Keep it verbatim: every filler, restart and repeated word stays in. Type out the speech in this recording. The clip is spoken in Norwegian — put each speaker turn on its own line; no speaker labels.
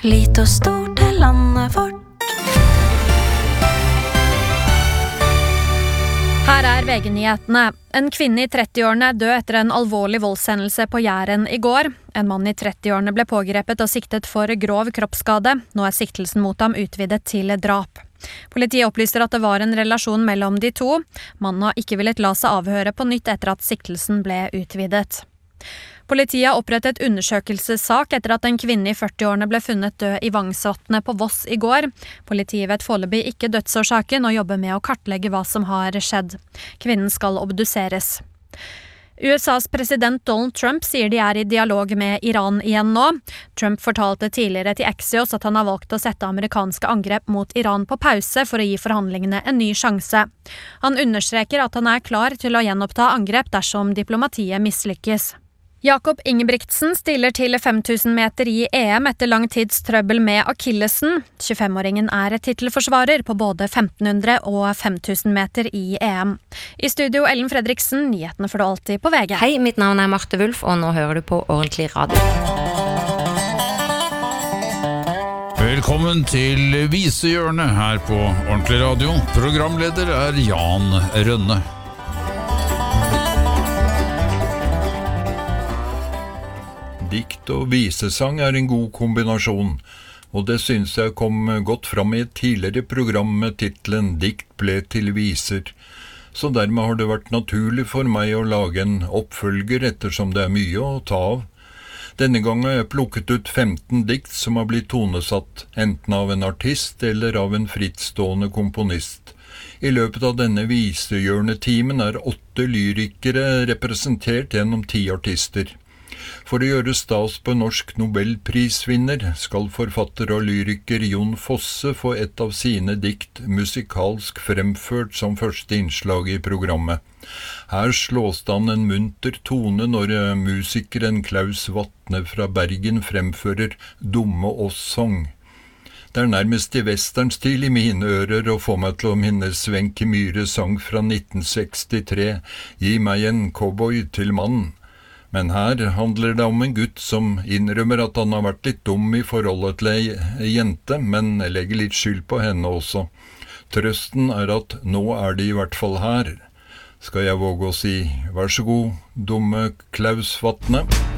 Lite og stort er landet vårt.
Her er V G-nyhetene. En kvinne i trettiårene er død etter en alvorlig voldshendelse på Jæren i går. En mann i trettiårene ble pågrepet og siktet for grov kroppsskade. Nå er siktelsen mot ham utvidet til drap. Politiet opplyser at det var en relasjon mellom de to. Mannen har ikke villet la seg avhøre på nytt etter at siktelsen ble utvidet. Politiet har opprettet undersøkelsessak etter at en kvinne i førtiårene ble funnet død i Vangsvatnet på Voss i går. Politiet vet foreløpig ikke dødsårsaken og jobber med å kartlegge hva som har skjedd. Kvinnen skal obduseres. U S A's president Donald Trump sier de er i dialog med Iran igjen nå. Trump fortalte tidligere til Axios at han har valgt å sette amerikanske angrep mot Iran på pause for å gi forhandlingene en ny sjanse. Han understreker at han er klar til å gjenoppta angrep dersom diplomatiet mislykkes. Jakob Ingebrigtsen stiller til fem tusen meter i E M etter lang tids trøbbel med akillesen. tjuefemåringen er titelforsvarer på både femten hundre og fem tusen meter i E M. I studio Ellen Fredriksen, nyhetene får du alltid på V G.
Hei, mitt navn er Marte Wulf, og nå hører du på Ordentlig Radio.
Velkommen til Visehjørnet her på Ordentlig Radio. Programleder er Jan Rønne. Dikt og visesang er en god kombinasjon, og det synes jeg kom godt fram i et tidligere program med titlen Dikt ble til viser. Så dermed har det vært naturlig for meg å lage en oppfølger ettersom det er mye å ta av. Denne gangen har jeg plukket ut femten dikt som har blitt tonesatt, enten av en artist eller av en frittstående komponist. I løpet av denne visehjørnetimen er åtte lyrikere representert gjennom ti artister. For å gjøre stas på norsk Nobelprisvinner skal forfatter og lyriker Jon Fosse få et av sine dikt musikalsk fremført som første innslag i programmet. Her slås det an en munter tone når musikeren Klaus Vatne fra Bergen fremfører Dumme oss song. Det er nærmest i westernstil i mine ører å få meg til å minnes Wenche Myhre sang fra nitten sekstitre, Gi meg en cowboy til mann. Men her handler det om en gutt som innrømmer at han har vært litt dum i forholdet til ei jente, men legger litt skyld på henne også. Trøsten er at nå er de i hvert fall her. Skal jeg våge å si, vær så god, dumme Klaus Vatne.